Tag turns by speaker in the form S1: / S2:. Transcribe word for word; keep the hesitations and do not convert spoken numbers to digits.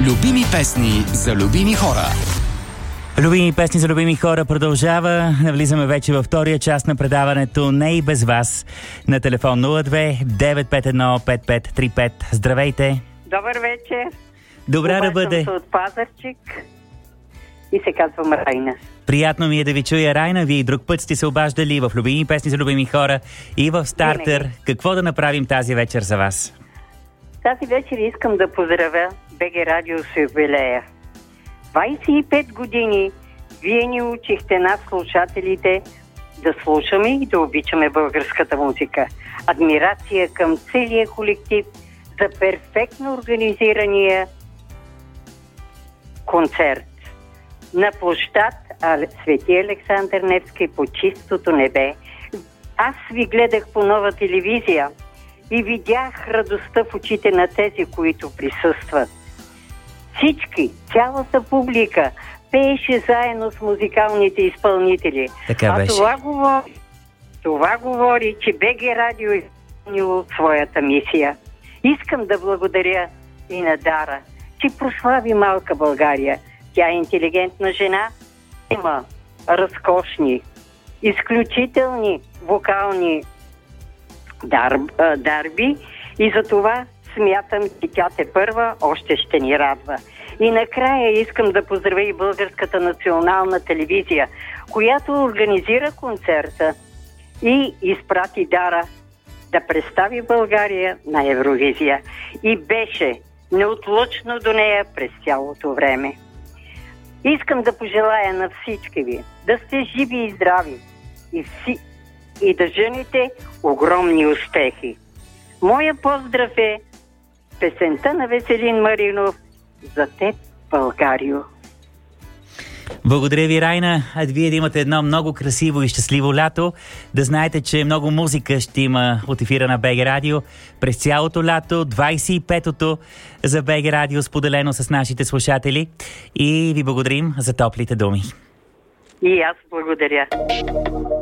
S1: Любими песни за любими хора.
S2: Любими песни за любими хора продължава. Навлизаме вече във втория част на предаването "Не и без вас" на телефон нула две девет пет едно пет пет три пет. Здравейте!
S3: Добър вечер!
S2: Добра да бъде!
S3: От Пазарчик и се казвам Райна.
S2: Приятно ми е да ви чуя, Райна. Вие и друг път сте се обаждали в Любими песни за любими хора и в Стартер. Винаги. Какво да направим тази вечер за вас?
S3: Тази вечер искам да поздравя БГ Радио с юбилея. двайсет и пет години вие ни учихте нас, слушателите, да слушаме и да обичаме българската музика. Адмирация към целия колектив за перфектно организирания концерт на площад Свети Александър Невски по чистото небе. Аз ви гледах по Нова телевизия и видях радостта в очите на тези, които присъстват. Всички, цялата публика пееше заедно с музикалните изпълнители.
S2: Така беше.
S3: А това говори, това говори, че БГ Радио е изпълнило своята мисия. Искам да благодаря и на Дара, че прослави малка България. Тя е интелигентна жена, има разкошни, изключителни вокални дар, дарби и за това смятам, че тя тепърва още ще ни радва. И накрая искам да поздравя и Българската национална телевизия, която организира концерта и изпрати Дара да представи България на Евровизия. И беше неотлучно до нея през цялото време. Искам да пожелая на всички ви да сте живи и здрави и, вси... и да жените огромни успехи. Моя поздрав е песента на Веселин Маринов "За теб, Българио".
S2: Благодаря ви, Райна. А вие да имате едно много красиво и щастливо лято. Да знаете, че много музика ще има от ефира на БГ Радио през цялото лято, двайсет и петото за БГ Радио, споделено с нашите слушатели. И ви благодарим за топлите думи.
S3: И аз благодаря.